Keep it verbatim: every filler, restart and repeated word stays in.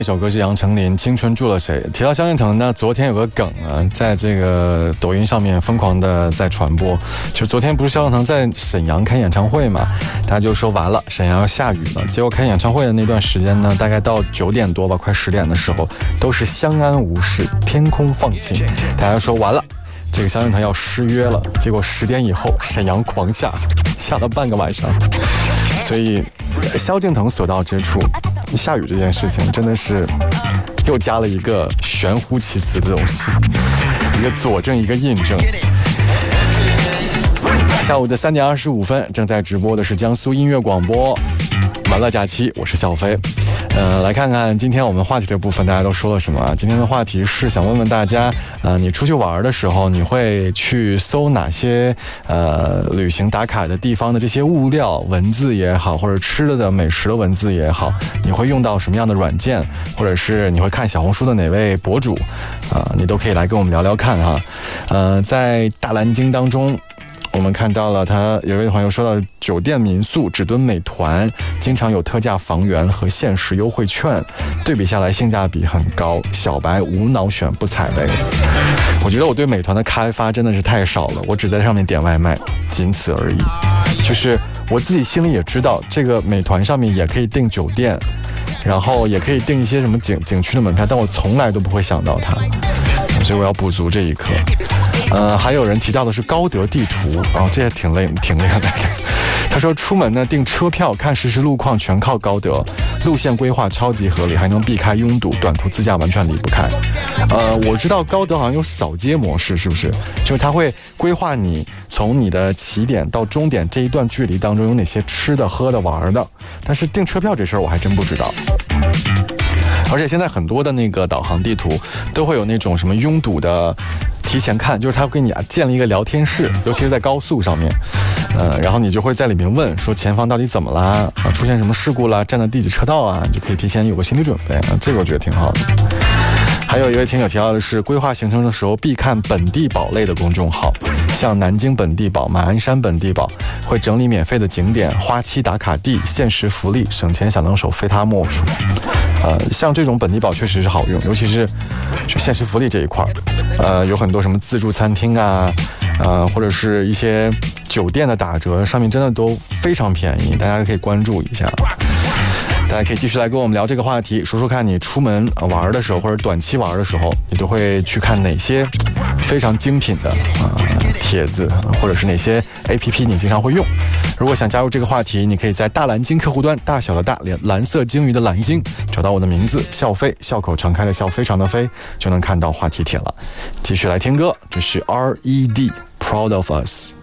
这首歌是杨丞琳《青春住了谁》。提到萧敬腾呢，昨天有个梗啊，在这个抖音上面疯狂的在传播。就昨天不是萧敬腾在沈阳开演唱会嘛，大家就说完了，沈阳要下雨了。结果开演唱会的那段时间呢，大概到九点多吧，快十点的时候，都是相安无事，天空放晴。大家说完了，这个萧敬腾要失约了。结果十点以后，沈阳狂下，下了半个晚上。所以萧敬腾所到之处，下雨这件事情真的是又加了一个玄乎其词的东西，一个佐证，一个印证。下午的三点二十五分，正在直播的是江苏音乐广播玩乐假期，我是小飞。呃，来看看今天我们话题这部分大家都说了什么啊？今天的话题是想问问大家，呃，你出去玩的时候，你会去搜哪些呃旅行打卡的地方的这些物料，文字也好，或者吃的的美食的文字也好，你会用到什么样的软件，或者是你会看小红书的哪位博主啊、呃？你都可以来跟我们聊聊看哈。呃，在大蓝鲸当中，我们看到了他有一位朋友说到，酒店民宿只蹲美团，经常有特价房源和限时优惠券，对比下来性价比很高，小白无脑选不踩雷。我觉得我对美团的开发真的是太少了，我只在上面点外卖，仅此而已。就是我自己心里也知道，这个美团上面也可以订酒店，然后也可以订一些什么景景区的门票，但我从来都不会想到它，所以我要补足这一课。呃，还有人提到的是高德地图，哦，这也挺累，挺厉害的。他说出门呢订车票看实时路况全靠高德，路线规划超级合理，还能避开拥堵，短途自驾完全离不开。呃，我知道高德好像有扫街模式，是不是？就是他会规划你从你的起点到终点这一段距离当中有哪些吃的、喝的、玩的。但是订车票这事儿我还真不知道。而且现在很多的那个导航地图都会有那种什么拥堵的提前看，就是他会给你建立一个聊天室，尤其是在高速上面，呃，然后你就会在里面问说前方到底怎么啦，啊，出现什么事故啦，站在第几车道啊，你就可以提前有个心理准备啊，这个我觉得挺好的。还有一位听友提到的是，规划行程的时候必看本地宝类的公众号，像南京本地宝、马鞍山本地宝，会整理免费的景点、花期打卡地、限时福利，省钱小能手非他莫属。呃，像这种本地宝确实是好用，尤其是就限时福利这一块，呃，有很多什么自助餐厅啊，呃，或者是一些酒店的打折，上面真的都非常便宜，大家可以关注一下。大家可以继续来跟我们聊这个话题，说说看你出门玩的时候或者短期玩的时候，你都会去看哪些非常精品的呃帖子，或者是哪些 A P P 你经常会用。如果想加入这个话题，你可以在大蓝鲸客户端，大小的大，蓝色鲸鱼的蓝鲸，找到我的名字笑飞，笑口常开的笑，非常的飞，就能看到话题帖了。继续来听歌，这是 R E D Proud of Us。